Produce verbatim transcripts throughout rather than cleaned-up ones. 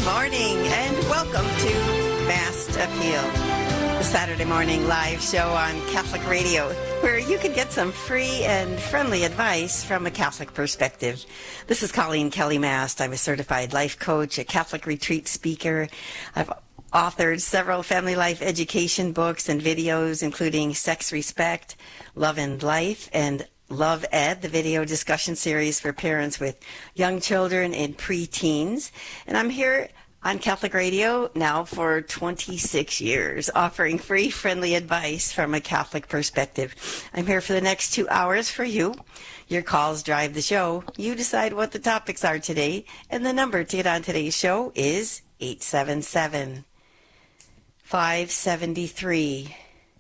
morning and welcome to Mast Appeal, the Saturday morning live show on Catholic Radio, where you can get some free and friendly advice from a Catholic perspective. This is Colleen Kelly Mast. I'm a certified life coach, a Catholic retreat speaker. I've authored several family life education books and videos, including Sex Respect, Love and Life, and Love Ed, the video discussion series for parents with young children and preteens. And I'm here on Catholic Radio now for twenty-six years, offering free, friendly advice from a Catholic perspective. I'm here for the next two hours for you. Your calls drive the show. You decide what the topics are today, and the number to get on today's show is eight seven seven, five seven three,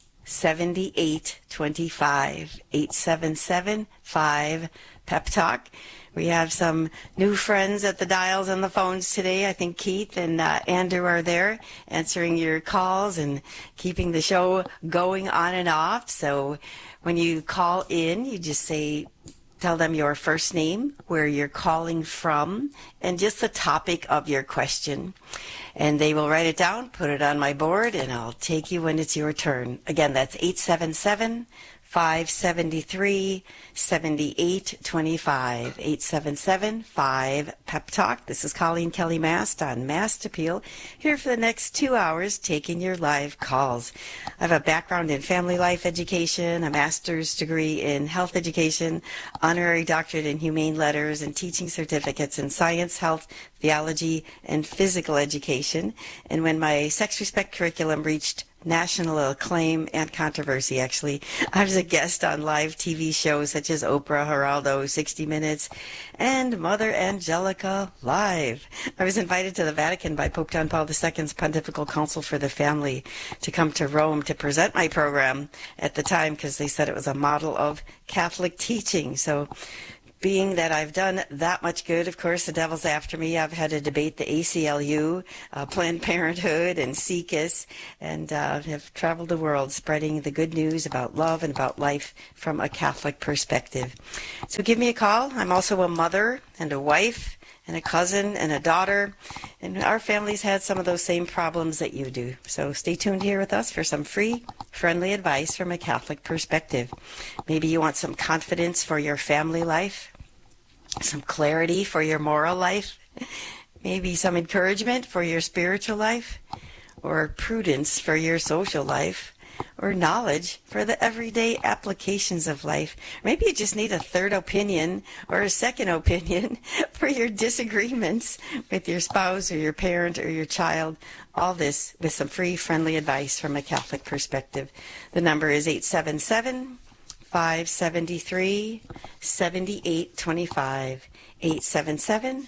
seventy-eight twenty-five, eight seven seven, five, Pep Talk. We have some new friends at the dials and the phones today. I think Keith and uh, Andrew are there answering your calls and keeping the show going on and off. So when you call in, you just say, tell them your first name, where you're calling from, and just the topic of your question. And they will write it down, put it on my board, and I'll take you when it's your turn. Again, that's eight seven seven, five seven three, seventy-eight twenty-five, eight seven seven, five, Pep Talk. This is Colleen Kelly Mast on Mast Appeal, here for the next two hours taking your live calls. I have a background in family life education, a master's degree in health education, honorary doctorate in humane letters, and teaching certificates in science, health, theology, and physical education. And when my Sex Respect curriculum reached national acclaim and controversy, actually, I was a guest on live T V shows such as Oprah, Geraldo, sixty minutes, and Mother Angelica Live. I was invited to the Vatican by Pope John Paul the Second's Pontifical Council for the Family to come to Rome to present my program at the time, because they said it was a model of Catholic teaching. So being that I've done that much good, of course, the devil's after me. I've had to debate the A C L U, uh, Planned Parenthood, and S E C U S, and uh, have traveled the world spreading the good news about love and about life from a Catholic perspective. So give me a call. I'm also a mother and a wife and a cousin and a daughter, and our family's had some of those same problems that you do. So stay tuned here with us for some free, friendly advice from a Catholic perspective. Maybe you want some confidence for your family life, some clarity for your moral life, maybe some encouragement for your spiritual life, or prudence for your social life, or knowledge for the everyday applications of life. Maybe you just need a third opinion or a second opinion for your disagreements with your spouse or your parent or your child. All this with some free, friendly advice from a Catholic perspective. The number is eight seven seven, five seven three, seventy-eight twenty-five, eight seven seven,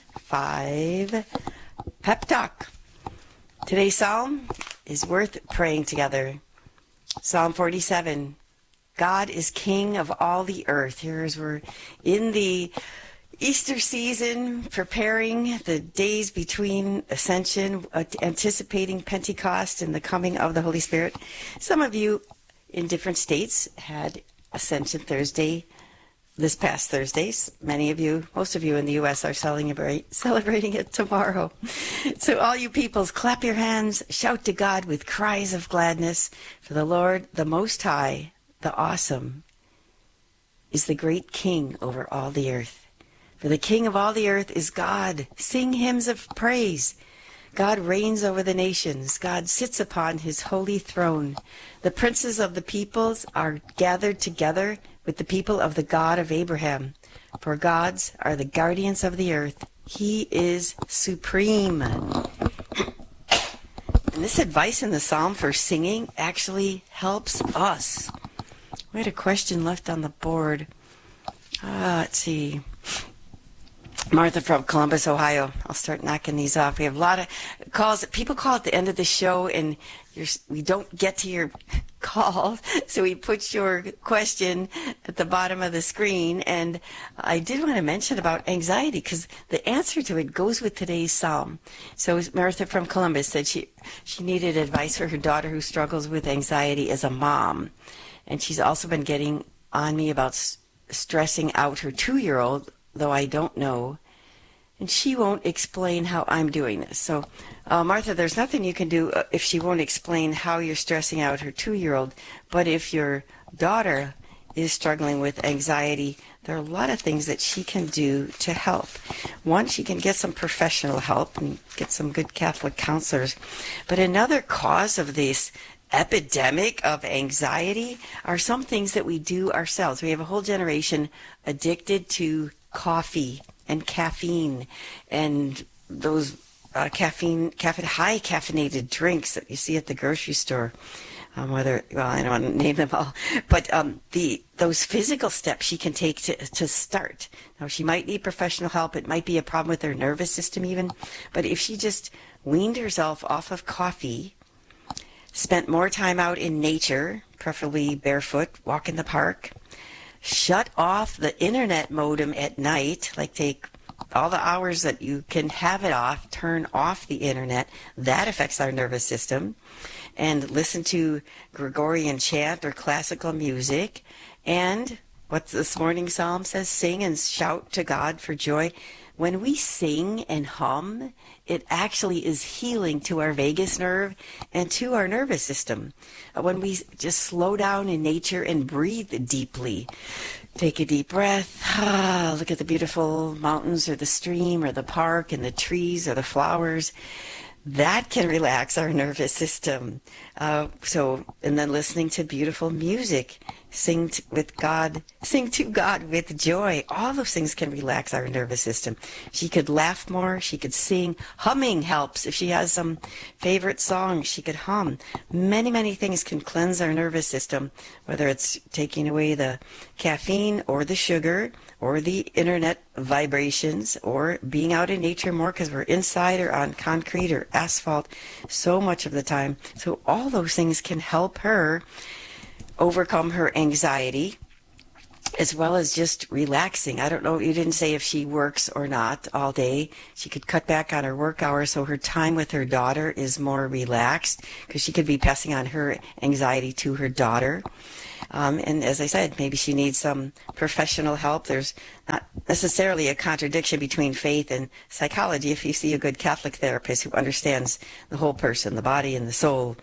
five, Pep Talk. Today's psalm is worth praying together. Psalm forty-seven, God is King of all the earth. Here as we're in the Easter season, preparing the days between Ascension, uh, anticipating Pentecost and the coming of the Holy Spirit. Some of you in different states had Ascension Thursday this past Thursday. Many of you, most of you in the U S are celebrate, celebrating it tomorrow. So all you peoples, clap your hands, shout to God with cries of gladness. For the Lord, the Most High, the Awesome, is the great King over all the earth. For the King of all the earth is God. Sing hymns of praise. God reigns over the nations. God sits upon his holy throne. The princes of the peoples are gathered together with the people of the God of Abraham. For gods are the guardians of the earth. He is supreme. And this advice in the psalm for singing actually helps us. We had a question left on the board. Uh, let's see. Martha from Columbus, Ohio. I'll start knocking these off. We have a lot of calls. People call at the end of the show, and you're, we don't get to your call, so we put your question at the bottom of the screen. And I did want to mention about anxiety, because the answer to it goes with today's psalm. So Martha from Columbus said she, she needed advice for her daughter who struggles with anxiety as a mom. And she's also been getting on me about s- stressing out her two-year-old, though I don't know and she won't explain how I'm doing this. So, uh, Martha, there's nothing you can do uh, if she won't explain how you're stressing out her two-year-old. But if your daughter is struggling with anxiety, there are a lot of things that she can do to help. One, she can get some professional help and get some good Catholic counselors. But another cause of this epidemic of anxiety are some things that we do ourselves. We have a whole generation addicted to coffee and caffeine and those uh, caffeine, caffeine, high caffeinated drinks that you see at the grocery store. Um, whether, well, I don't want to name them all, but um, the those physical steps she can take to, to start. Now, she might need professional help. It might be a problem with her nervous system even. But if she just weaned herself off of coffee, spent more time out in nature, preferably barefoot, walk in the park, shut off the internet modem at night, like take all the hours that you can have it off, turn off the internet, that affects our nervous system, and listen to Gregorian chant or classical music, and what this morning psalm says, sing and shout to God for joy. When we sing and hum, it actually is healing to our vagus nerve and to our nervous system. When we just slow down in nature and breathe deeply, take a deep breath, ah, look at the beautiful mountains or the stream or the park and the trees or the flowers, that can relax our nervous system. Uh, so, and then listening to beautiful music, sing t- with God, sing to God with joy. All those things can relax our nervous system. She could laugh more. She could sing. Humming helps. If she has some favorite song, she could hum. Many, many things can cleanse our nervous system, whether it's taking away the caffeine or the sugar or the internet vibrations or being out in nature more because we're inside or on concrete or asphalt so much of the time. So all those things can help her overcome her anxiety, as well as just relaxing. I don't know, you didn't say if she works or not all day. She could cut back on her work hours so her time with her daughter is more relaxed, because she could be passing on her anxiety to her daughter. Um, and as I said, maybe she needs some professional help. There's not necessarily a contradiction between faith and psychology if you see a good Catholic therapist who understands the whole person, the body and the soul.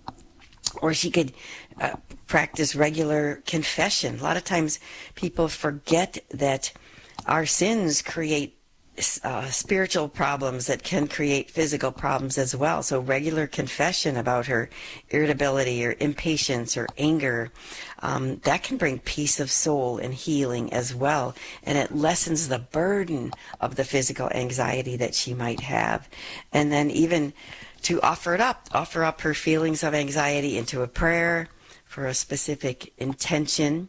Or she could uh, practice regular confession. A lot of times people forget that our sins create uh, spiritual problems that can create physical problems as well. So regular confession about her irritability or impatience or anger, um, that can bring peace of soul and healing as well. And it lessens the burden of the physical anxiety that she might have. And then even to offer it up, offer up her feelings of anxiety into a prayer for a specific intention.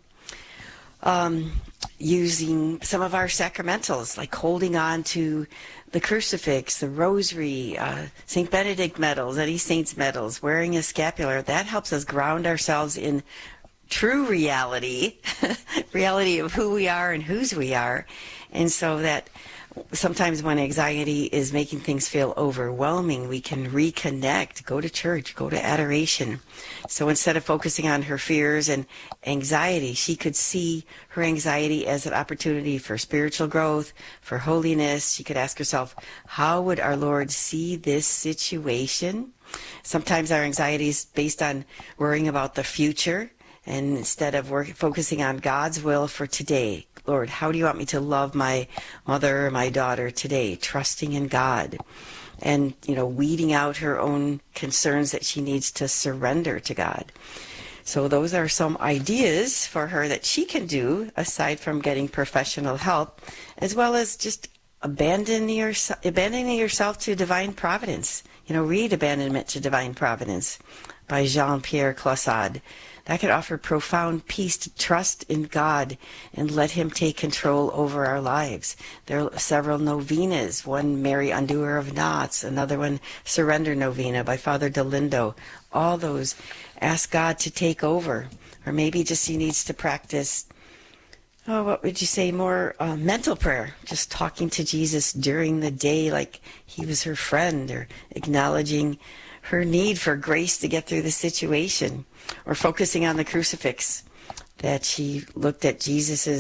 Um, using some of our sacramentals, like holding on to the crucifix, the rosary, uh, Saint Benedict medals, any saint's medals, wearing a scapular, that helps us ground ourselves in true reality, reality of who we are and whose we are. And so that sometimes when anxiety is making things feel overwhelming, we can reconnect, go to church, go to adoration. So instead of focusing on her fears and anxiety, she could see her anxiety as an opportunity for spiritual growth, for holiness. She could ask herself, how would our Lord see this situation? Sometimes our anxiety is based on worrying about the future, and instead of work, focusing on God's will for today. Lord, how do you want me to love my mother or my daughter today? Trusting in God. And, you know, weeding out her own concerns that she needs to surrender to God. So those are some ideas for her that she can do, aside from getting professional help, as well as just abandoning, your, abandoning yourself to divine providence. You know, read Abandonment to Divine Providence by Jean-Pierre Caussade. That could offer profound peace to trust in God and let Him take control over our lives. There are several novenas, one Mary Undoer of Knots, another one Surrender Novena by Father Delindo. All those ask God to take over. Or maybe just he needs to practice, oh, what would you say, more uh, mental prayer, just talking to Jesus during the day like he was her friend, or acknowledging her need for grace to get through the situation, or focusing on the crucifix, that she looked at Jesus's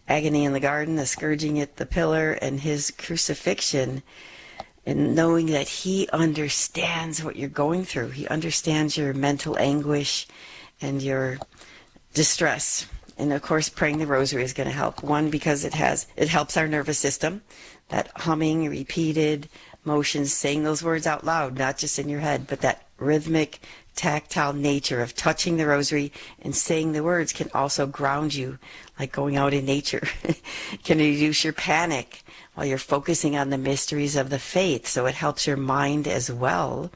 agony in the garden, the scourging at the pillar, and his crucifixion, and knowing that he understands what you're going through. He understands your mental anguish and your distress. And of course, praying the rosary is going to help. One, because it has it helps our nervous system. That humming, repeated motions, saying those words out loud, not just in your head, but that rhythmic, tactile nature of touching the rosary and saying the words can also ground you, like going out in nature. Can reduce your panic while you're focusing on the mysteries of the faith, so it helps your mind as well.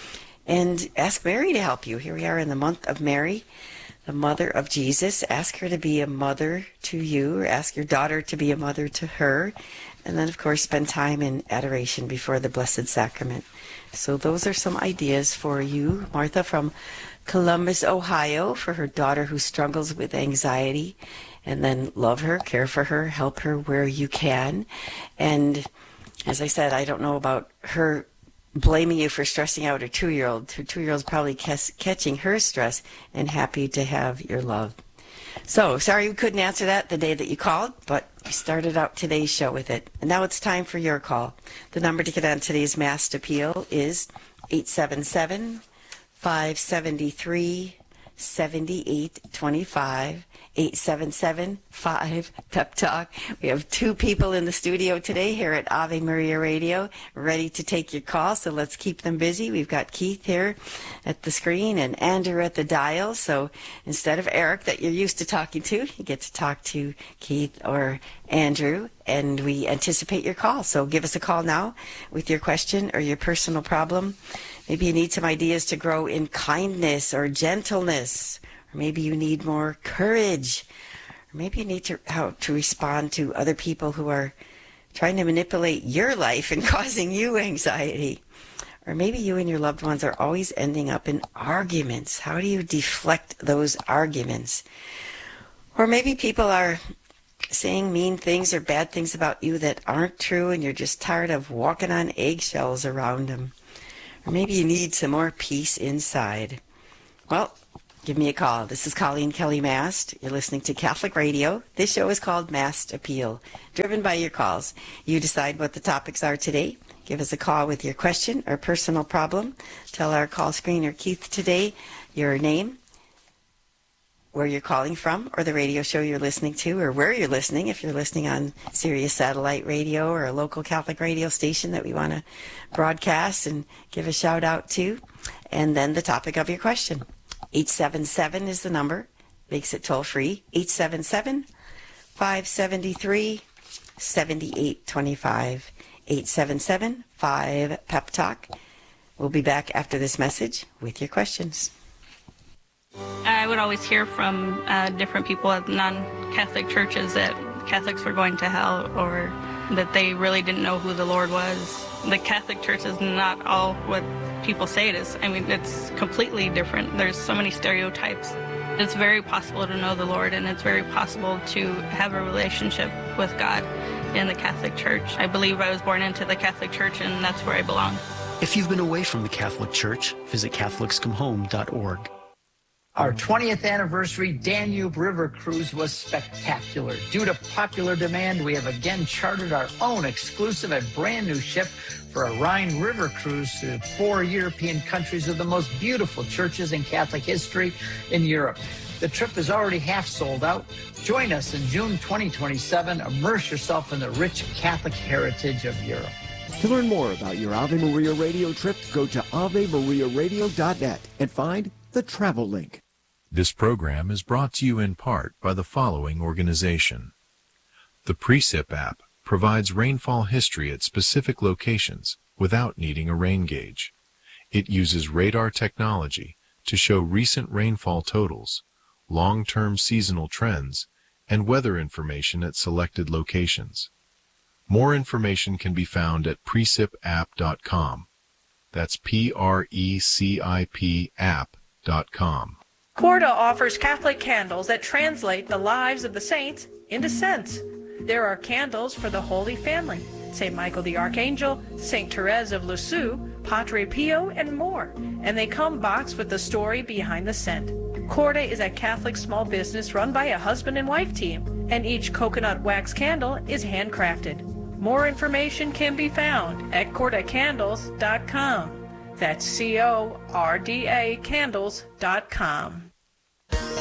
And ask Mary to help you. Here we are in the month of Mary, the mother of Jesus. Ask her to be a mother to you, or ask your daughter to be a mother to her. And then, of course, spend time in adoration before the Blessed Sacrament. So those are some ideas for you. Martha from Columbus, Ohio, for her daughter who struggles with anxiety. And then love her, care for her, help her where you can. And as I said, I don't know about her blaming you for stressing out her two-year-old. Her two-year-old's probably catching her stress and happy to have your love. So, sorry we couldn't answer that the day that you called, but we started out today's show with it. And now it's time for your call. The number to get on today's Mass Appeal is eight seven seven, five seven three, seven eight two five. eight seven seven, five, Pep Talk. We have two people in the studio today here at Ave Maria Radio ready to take your call, so let's keep them busy. We've got Keith here at the screen and Andrew at the dial, so instead of Eric that you're used to talking to, you get to talk to Keith or Andrew, and we anticipate your call. So give us a call now with your question or your personal problem. Maybe you need some ideas to grow in kindness or gentleness. Or maybe you need more courage. Or maybe you need to how to respond to other people who are trying to manipulate your life and causing you anxiety. Or maybe you and your loved ones are always ending up in arguments. How do you deflect those arguments? Or maybe people are saying mean things or bad things about you that aren't true, and you're just tired of walking on eggshells around them. Or maybe you need some more peace inside. Well, give me a call. This is Colleen Kelly Mast. You're listening to Catholic Radio. This show is called Mast Appeal, driven by your calls. You decide what the topics are today. Give us a call with your question or personal problem. Tell our call screener, Keith, today your name, where you're calling from, or the radio show you're listening to, or where you're listening, if you're listening on Sirius Satellite Radio or a local Catholic radio station that we want to broadcast and give a shout out to, and then the topic of your question. eight seven seven is the number, makes it toll free, eight seven seven, five seven three, seven eight two five, eight seven seven, five, Pep Talk. We'll be back after this message with your questions. I would always hear from uh, different people at non-Catholic churches that Catholics were going to hell, or that they really didn't know who the Lord was. The Catholic Church is not all what people say it is. I mean, it's completely different. There's so many stereotypes. It's very possible to know the Lord, and it's very possible to have a relationship with God in the Catholic Church. I believe I was born into the Catholic Church, and that's where I belong. If you've been away from the Catholic Church, visit Catholics Come Home dot org. Our twentieth anniversary Danube River Cruise was spectacular. Due to popular demand, we have again chartered our own exclusive and brand new ship for a Rhine River cruise to four European countries with the most beautiful churches in Catholic history in Europe. The trip is already half sold out. Join us in June twenty twenty-seven. Immerse yourself in the rich Catholic heritage of Europe. To learn more about your Ave Maria Radio trip, go to ave maria radio dot net and find the travel link. This program is brought to you in part by the following organization. The Precip app provides rainfall history at specific locations without needing a rain gauge. It uses radar technology to show recent rainfall totals, long-term seasonal trends, and weather information at selected locations. More information can be found at precip app dot com. That's P R E C I P app dot com. Corda offers Catholic candles that translate the lives of the saints into scents. There are candles for the Holy Family, Saint Michael the Archangel, Saint Therese of Lisieux, Padre Pio, and more. And they come boxed with the story behind the scent. Corda is a Catholic small business run by a husband and wife team. and each coconut wax candle is handcrafted. More information can be found at corda candles dot com. That's C O R D A candles dot com.